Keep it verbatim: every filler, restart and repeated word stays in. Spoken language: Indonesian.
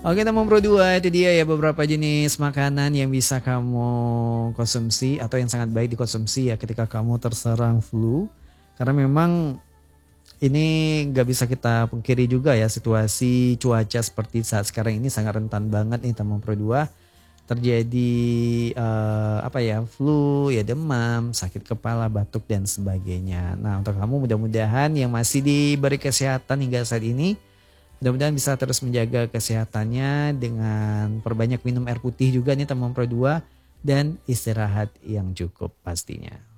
Oke teman Pro dua, itu dia ya beberapa jenis makanan yang bisa kamu konsumsi atau yang sangat baik dikonsumsi ya ketika kamu terserang flu. Karena memang ini nggak bisa kita pungkiri juga ya, situasi cuaca seperti saat sekarang ini sangat rentan banget nih teman Pro dua. Terjadi eh, apa ya, flu, ya demam, sakit kepala, batuk dan sebagainya. Nah untuk kamu mudah-mudahan yang masih diberi kesehatan hingga saat ini, mudah-mudahan bisa terus menjaga kesehatannya dengan perbanyak minum air putih juga nih teman Pro dua dan istirahat yang cukup pastinya.